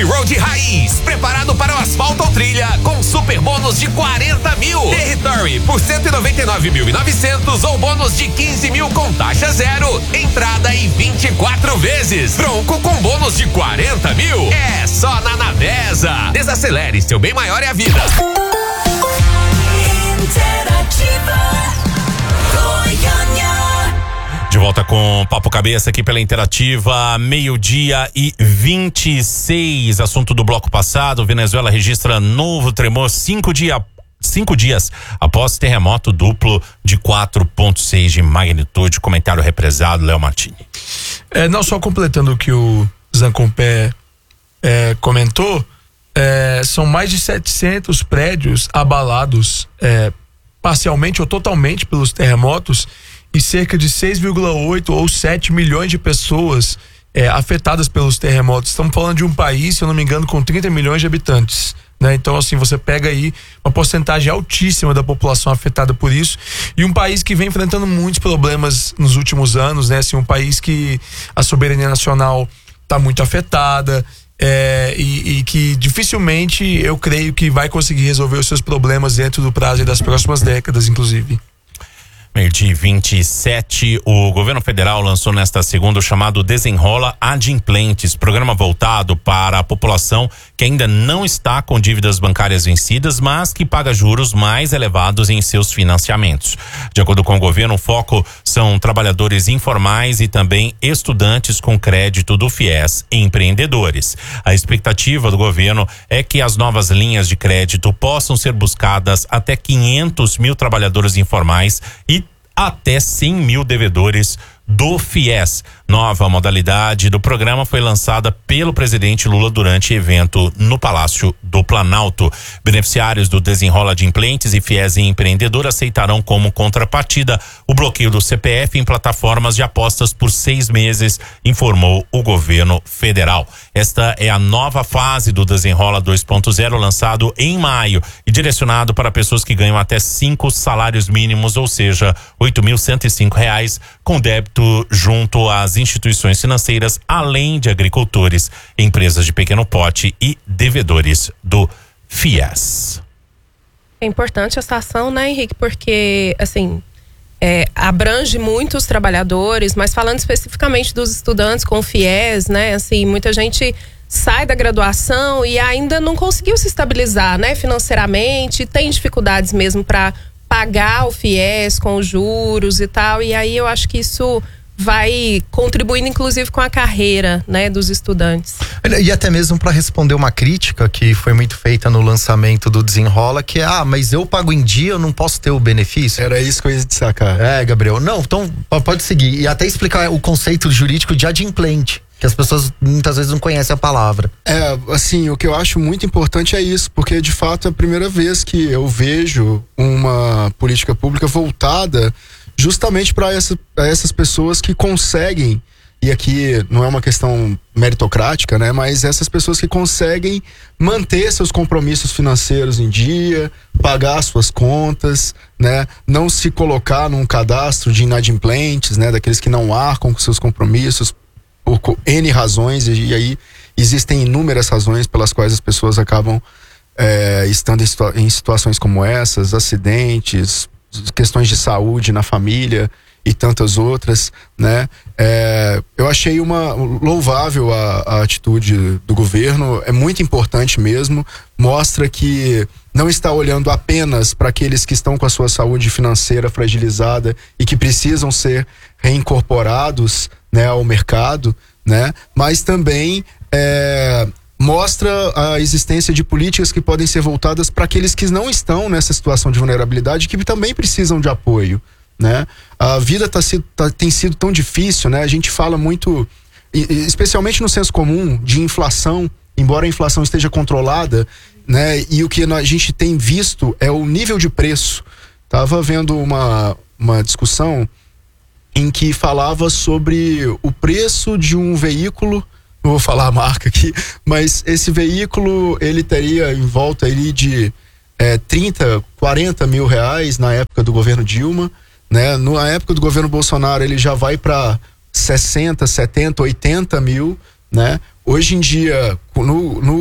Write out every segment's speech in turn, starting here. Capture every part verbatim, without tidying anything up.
Off-road raiz, preparado para o asfalto ou trilha, com super bônus de quarenta mil. Territory por cento e noventa e nove mil e novecentos ou bônus de quinze mil com taxa zero, entrada em vinte e quatro vezes. Bronco com bônus de quarenta mil. É só na Navesa. Desacelere, seu bem maior é a vida. De volta com Papo Cabeça aqui pela Interativa, meio-dia e vinte e seis. Assunto do bloco passado: Venezuela registra novo tremor cinco, dia, cinco dias após terremoto duplo de quatro ponto seis de magnitude. Comentário represado, Léo Martini. É, não só completando o que o Zancompé é, comentou, é, são mais de setecentos prédios abalados é, parcialmente ou totalmente pelos terremotos, e cerca de seis vírgula oito ou sete milhões de pessoas é, afetadas pelos terremotos. Estamos falando de um país, se eu não me engano, com trinta milhões de habitantes, né? Então, assim, você pega aí uma porcentagem altíssima da população afetada por isso, e um país que vem enfrentando muitos problemas nos últimos anos, né? Assim, um país que a soberania nacional está muito afetada, é, e, e que dificilmente eu creio que vai conseguir resolver os seus problemas dentro do prazo das próximas décadas, inclusive. Meio-dia vinte e sete, o governo federal lançou nesta segunda o chamado Desenrola Adimplentes, programa voltado para a população que ainda não está com dívidas bancárias vencidas, mas que paga juros mais elevados em seus financiamentos. De acordo com o governo, o foco são trabalhadores informais e também estudantes com crédito do FIES e empreendedores. A expectativa do governo é que as novas linhas de crédito possam ser buscadas até quinhentos mil trabalhadores informais e até cem mil devedores do FIES. Nova modalidade do programa foi lançada pelo presidente Lula durante evento no Palácio do Planalto. Beneficiários do Desenrola Adimplentes e FIES e empreendedor aceitarão como contrapartida o bloqueio do C P F em plataformas de apostas por seis meses, informou o governo federal. Esta é a nova fase do Desenrola dois ponto zero, lançado em maio e direcionado para pessoas que ganham até cinco salários mínimos, ou seja, oito mil cento e cinco reais, com débito junto às instituições financeiras, além de agricultores, empresas de pequeno porte e devedores do FIES. É importante essa ação, né, Henrique? Porque, assim, é, abrange muitos trabalhadores, mas falando especificamente dos estudantes com FIES, né, assim, muita gente sai da graduação e ainda não conseguiu se estabilizar, né, financeiramente, tem dificuldades mesmo para pagar o FIES com os juros e tal, e aí eu acho que isso vai contribuindo inclusive com a carreira, né, dos estudantes. E até mesmo para responder uma crítica que foi muito feita no lançamento do Desenrola, que é, ah, mas eu pago em dia, eu não posso ter o benefício. Era isso que eu ia te sacar. É, Gabriel, não, então pode seguir, e até explicar o conceito jurídico de adimplente, que as pessoas muitas vezes não conhecem a palavra. É, assim, o que eu acho muito importante é isso, porque de fato é a primeira vez que eu vejo uma política pública voltada justamente para essa, essas pessoas que conseguem, e aqui não é uma questão meritocrática, né, mas essas pessoas que conseguem manter seus compromissos financeiros em dia, pagar suas contas, né, não se colocar num cadastro de inadimplentes, né, daqueles que não arcam com seus compromissos por N razões, e, e aí existem inúmeras razões pelas quais as pessoas acabam é, estando em, situa- em situações como essas, acidentes, questões de saúde na família e tantas outras, né? É, eu achei uma louvável a, a atitude do governo, é muito importante mesmo, mostra que não está olhando apenas para aqueles que estão com a sua saúde financeira fragilizada e que precisam ser reincorporados, né, ao mercado, né? Mas também é, mostra a existência de políticas que podem ser voltadas para aqueles que não estão nessa situação de vulnerabilidade, que também precisam de apoio, né? A vida tá, tá, tem sido tão difícil, né? A gente fala muito, especialmente no senso comum, de inflação, embora a inflação esteja controlada, né? E o que a gente tem visto é o nível de preço. Tava vendo uma, uma discussão em que falava sobre o preço de um veículo, não vou falar a marca aqui, mas esse veículo ele teria em volta ali de é, trinta, quarenta mil reais na época do governo Dilma, né? Na época do governo Bolsonaro ele já vai para sessenta, setenta, oitenta mil, né? Hoje em dia, no, no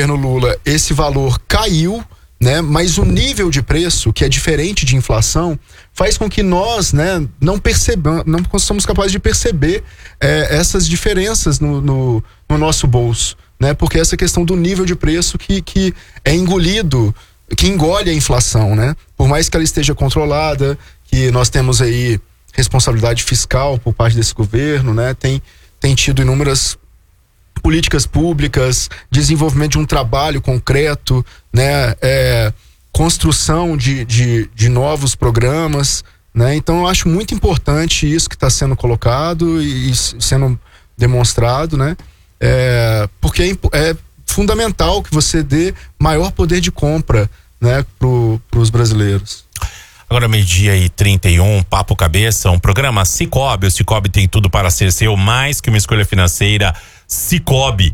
governo Lula esse valor caiu, né? Mas o nível de preço, que é diferente de inflação, faz com que nós, né, não percebamos, não somos capazes de perceber é, essas diferenças no, no, no nosso bolso, né? Porque essa questão do nível de preço que, que é engolido, que engole a inflação, né? Por mais que ela esteja controlada, que nós temos aí responsabilidade fiscal por parte desse governo, né? Tem, tem tido inúmeras políticas públicas, desenvolvimento de um trabalho concreto, né? É, construção de, de, de novos programas, né? Então eu acho muito importante isso que está sendo colocado e, e sendo demonstrado, né? É, porque é, é fundamental que você dê maior poder de compra, né, para os brasileiros. Agora meio-dia e trinta e um, Papo Cabeça, um programa Sicoob. O Sicoob tem tudo para ser seu, mais que uma escolha financeira. Sicoob.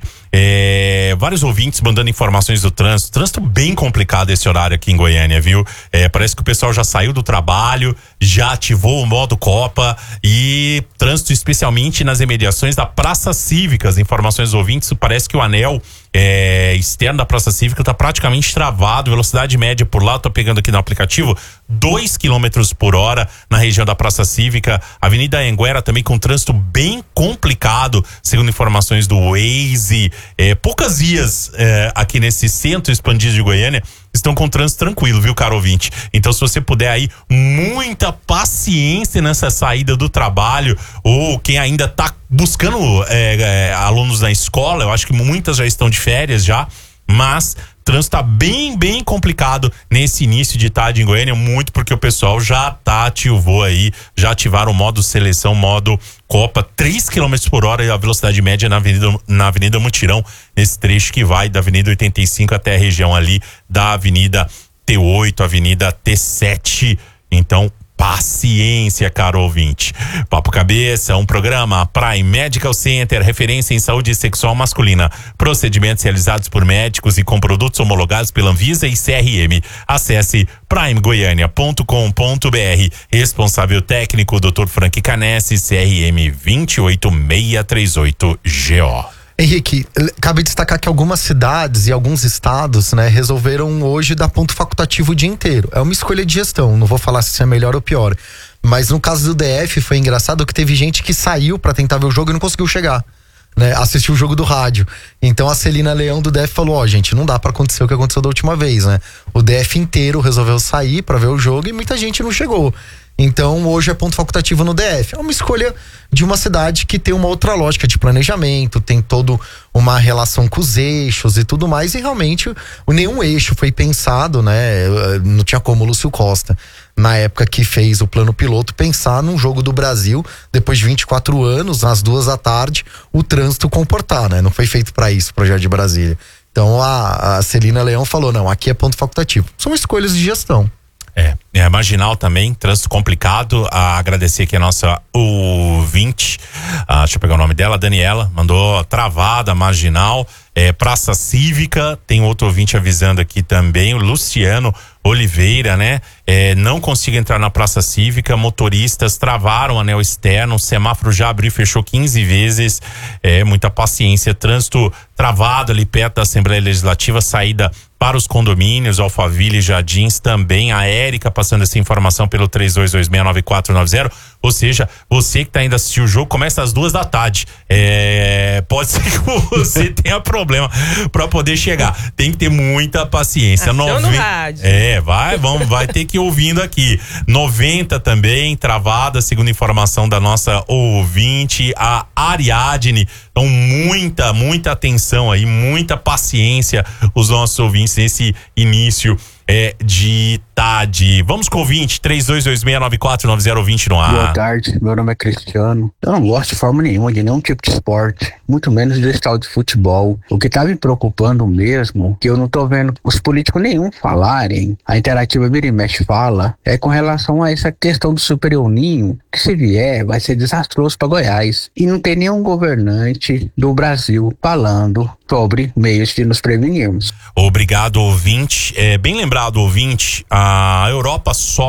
É, vários ouvintes mandando informações do trânsito. Trânsito bem complicado esse horário aqui em Goiânia, viu? É, parece que o pessoal já saiu do trabalho, já ativou o modo Copa e trânsito especialmente nas imediações da Praça Cívica. As informações dos ouvintes, parece que o anel é, externo da Praça Cívica está praticamente travado. Velocidade média por lá, eu tô pegando aqui no aplicativo, dois quilômetros por hora na região da Praça Cívica. Avenida Anhanguera também com trânsito bem complicado, segundo informações do Waze. É, poucas vias é, aqui nesse centro expandido de Goiânia estão com trânsito tranquilo, viu, caro ouvinte? Então, se você puder aí, muita paciência nessa saída do trabalho, ou quem ainda tá buscando é, é, alunos na escola, eu acho que muitas já estão de férias já, mas trânsito tá bem, bem complicado nesse início de tarde em Goiânia, muito porque o pessoal já tá, ativou aí, já ativaram o modo seleção, modo Copa, três quilômetros por hora e a velocidade média na Avenida, na Avenida Mutirão, nesse trecho que vai da Avenida oitenta e cinco até a região ali da Avenida T oito, Avenida T sete. Então, paciência, caro ouvinte. Papo Cabeça, um programa Prime Medical Center, referência em saúde sexual masculina. Procedimentos realizados por médicos e com produtos homologados pela Anvisa e C R M. Acesse prime goiânia ponto com ponto b r. Responsável técnico, doutor Frank Canesse, C R M dois oito seis três oito G O. Henrique, cabe destacar que algumas cidades e alguns estados, né, resolveram hoje dar ponto facultativo o dia inteiro. É uma escolha de gestão, não vou falar se isso é melhor ou pior. Mas no caso do D F foi engraçado que teve gente que saiu pra tentar ver o jogo e não conseguiu chegar, né, assistiu o jogo do rádio. Então a Celina Leão do D F falou, ó, oh, gente, não dá pra acontecer o que aconteceu da última vez, né? O D F inteiro resolveu sair pra ver o jogo e muita gente não chegou. Então hoje é ponto facultativo no D F. É uma escolha de uma cidade que tem uma outra lógica de planejamento, tem toda uma relação com os eixos e tudo mais, e realmente nenhum eixo foi pensado, né? Não tinha como o Lúcio Costa, na época que fez o plano piloto, pensar num jogo do Brasil, depois de vinte e quatro anos, às duas da tarde, o trânsito comportar, né? Não foi feito para isso o projeto de Brasília. Então a, a Celina Leão falou, não, aqui é ponto facultativo. São escolhas de gestão. É, é marginal também, trânsito complicado. A agradecer aqui a nossa ouvinte, ah, deixa eu pegar o nome dela, Daniela, mandou travada, marginal, é, Praça Cívica. Tem outro ouvinte avisando aqui também, o Luciano Oliveira, né? É, não consigo entrar na Praça Cívica, motoristas travaram o anel externo, o semáforo já abriu e fechou quinze vezes, é, muita paciência, trânsito travado ali perto da Assembleia Legislativa, saída para os condomínios, Alphaville e Jardins também. A Érica passando essa informação pelo três dois dois seis nove quatro nove zero. Ou seja, você que tá indo assistir o jogo, começa às duas da tarde. É, pode ser que você tenha problema para poder chegar. Tem que ter muita paciência. Aciona Nove... o rádio. É, vai, vamos, vai ter que ir ouvindo aqui. noventa também, travada, segundo informação da nossa ouvinte, a Ariadne. Então, muita, muita atenção aí, muita paciência, os nossos ouvintes nesse início é, de tarde. Vamos com o ouvinte, três dois dois seis nove quatro nove zero vinte no ar. Boa tarde, meu nome é Cristiano. Eu não gosto de forma nenhuma de nenhum tipo de esporte, muito menos desse tal de futebol. O que tá me preocupando mesmo, que eu não tô vendo os políticos nenhum falarem, a Interativa vira e mexe fala, é com relação a essa questão do Superior Ninho, que se vier vai ser desastroso para Goiás. E não tem nenhum governante do Brasil falando sobre meios de nos prevenirmos. Obrigado, ouvinte. É, bem lembrado, ouvinte, a Europa só